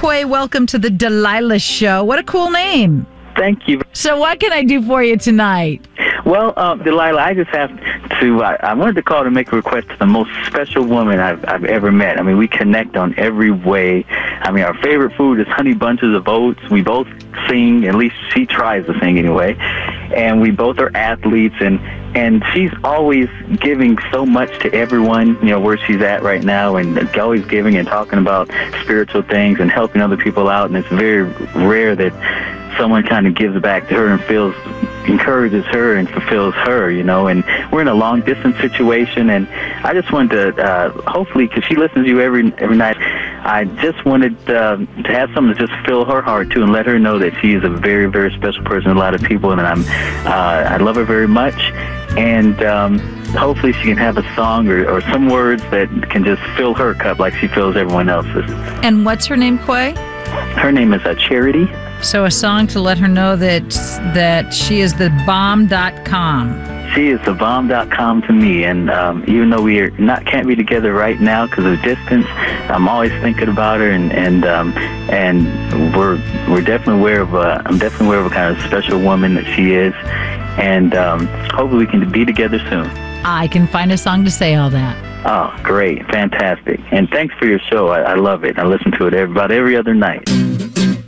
Quay, welcome to the Delilah Show. What a cool name. Thank you. So what can I do for you tonight? Well, Delilah, I just have to, I wanted to call to make a request to the most special woman I've ever met. I mean, we connect on every way. I mean, our favorite food is honey bunches of oats. We both sing, at least she tries to sing anyway. And we both are athletes, and she's always giving so much to everyone, you know, where she's at right now, and always giving and talking about spiritual things and helping other people out. And it's very rare that someone kind of gives back to her and encourages her and fulfills her, you know. And we're in a long distance situation, and I just wanted to hopefully, because she listens to you every night, I just wanted to have something to just fill her heart too, and let her know that she is a very, very special person to a lot of people, and I love her very much. And hopefully she can have a song or some words that can just fill her cup like she fills everyone else's. And what's her name, Quay? Her name is Charity. So a song to let her know that she is the bomb.com. She is the bomb.com to me, and even though we can't be together right now because of distance, I'm always thinking about her, and we're definitely aware of I'm definitely aware of a kind of special woman that she is, and hopefully we can be together soon. I can find a song to say all that. Oh, great, fantastic, and thanks for your show. I love it. I listen to it about every other night.